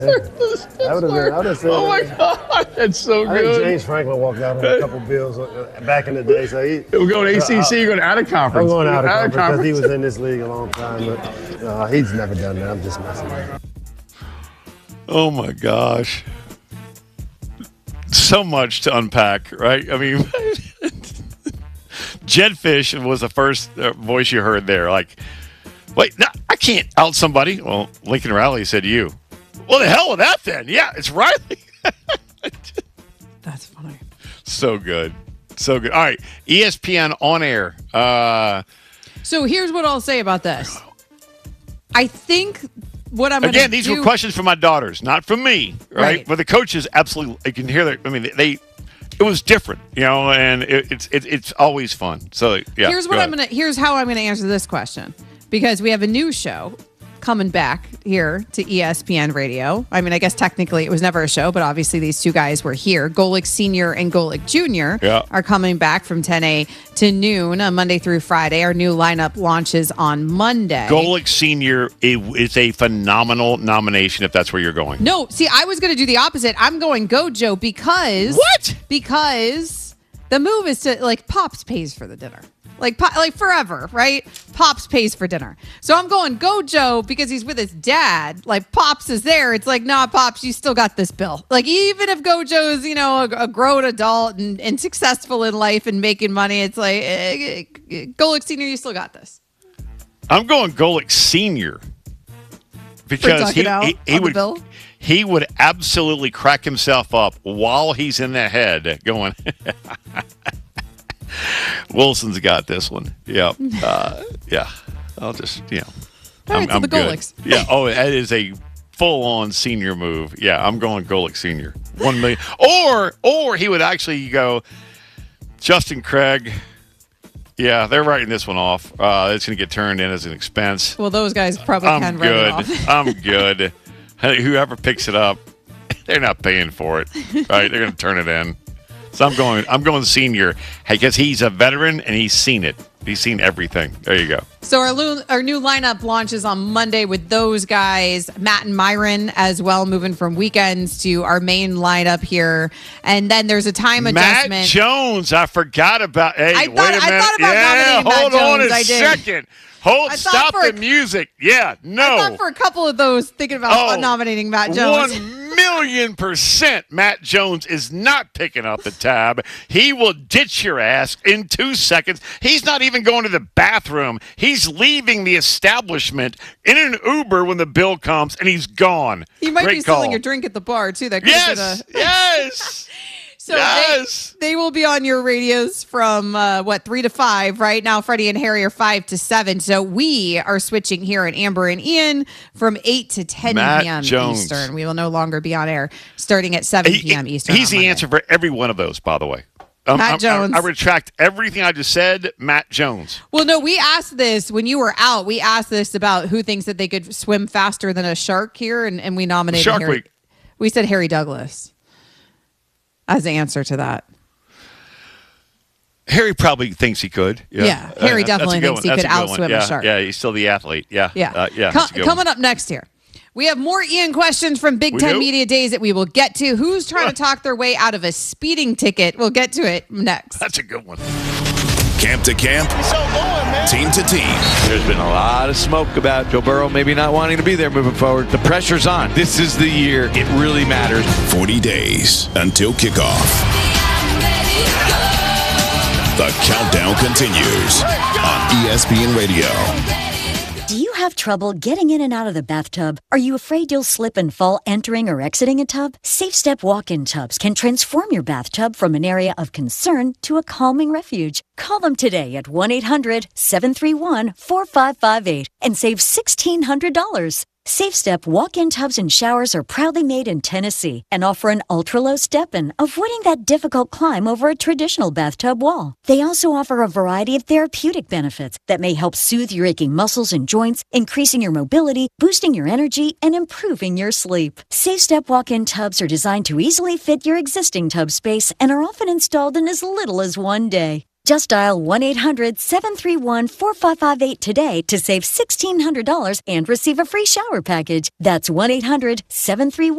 I would have said. Oh my God, that's so I think good. James Franklin walked out on a couple bills back in the day. So We're going ACC, you're going out of conference. I'm going out of conference because he was in this league a long time, but he's never done that. I'm just messing with him. Oh my gosh. So much to unpack, right? I mean, Jed Fish was the first voice you heard there. Like, wait, no, I can't out somebody. Well, Lincoln Riley said you. Well, the hell with that then. Yeah, it's Riley. That's funny. So good. So good. All right, ESPN on air. So here's what I'll say about this. I think what I'm Again, these were questions from my daughters, not from me, right? But the coaches absolutely, you can hear that. I mean, it was different, and it's always fun. So yeah. Here's how I'm gonna answer this question, because we have a new show coming back here to ESPN Radio. I mean, I guess technically it was never a show, but obviously these two guys were here. Golic Sr. and Golic Jr. Are coming back from 10 a to noon Monday through Friday. Our new lineup launches on Monday. Golic Sr. is a phenomenal nomination if that's where you're going. No, see, I was going to do the opposite. I'm going Gojo because... What? Because the move is to, Pops pays for the dinner. Like forever, right? Pops pays for dinner. So I'm going Gojo because he's with his dad. Like, Pops is there. It's like, nah, Pops, you still got this bill. Like, even if Gojo's, a grown adult and successful in life and making money, it's like, Golic Sr., you still got this. I'm going Golic Sr. because he would absolutely crack himself up while he's in the head going... Wilson's got this one. Yeah. Yeah. I'll just, All right, I'm the good. Golics. Yeah. Oh, that is a full-on senior move. Yeah, I'm going Golic Senior. 1 million. Or he would actually go, Justin Craig. Yeah, they're writing this one off. It's going to get turned in as an expense. Well, those guys probably can write it off. I'm good. Whoever picks it up, they're not paying for it. Right? They're going to turn it in. So I'm going senior because he's a veteran and he's seen it. He's seen everything. There you go. So our new lineup launches on Monday with those guys, Matt and Myron as well, moving from weekends to our main lineup here. And then there's a time adjustment. Matt Jones, I forgot about. Hey, wait a minute. I thought about nominating hold Matt on Jones. a second. Stop the music. Yeah, no. I thought for a couple of those thinking about nominating Matt Jones. 1,000,000% Matt Jones is not picking up the tab. He will ditch your ass in 2 seconds. He's not even going to the bathroom. He's leaving the establishment in an Uber when the bill comes, and he's gone. He might be selling your drink at the bar, too. Yes. So they will be on your radios from 3 to 5 right now. Freddie and Harry are 5 to 7. So we are switching here at Amber and Ian from 8 to 10 p.m. Jones. Eastern. We will no longer be on air starting at 7 p.m. Eastern. He's the answer for every one of those, by the way. Matt Jones. I retract everything I just said. Matt Jones. Well, no, we asked this when you were out. We asked this about who thinks that they could swim faster than a shark here, and we nominated Shark Harry. Week. We said Harry Douglas as the answer to that. Harry probably thinks he could. Yeah, Harry definitely thinks he could outswim a shark. Yeah, he's still the athlete. Yeah. Coming up next here, we have more Ian questions from Big Ten Media Days that we will get to. Who's trying to talk their way out of a speeding ticket? We'll get to it next. That's a good one. Camp to camp, team to team. There's been a lot of smoke about Joe Burrow maybe not wanting to be there moving forward. The pressure's on. This is the year it really matters. 40 days until kickoff. The countdown continues on ESPN Radio. Do you have trouble getting in and out of the bathtub? Are you afraid you'll slip and fall entering or exiting a tub? Safe Step walk-in tubs can transform your bathtub from an area of concern to a calming refuge. Call them today at 1-800-731-4558 and save $1,600. Safe Step walk-in tubs and showers are proudly made in Tennessee and offer an ultra-low step-in, avoiding that difficult climb over a traditional bathtub wall. They also offer a variety of therapeutic benefits that may help soothe your aching muscles and joints, increasing your mobility, boosting your energy, and improving your sleep. Safe Step walk-in tubs are designed to easily fit your existing tub space and are often installed in as little as 1 day. Just dial 1-800-731-4558 today to save $1,600 and receive a free shower package. That's 1-800-731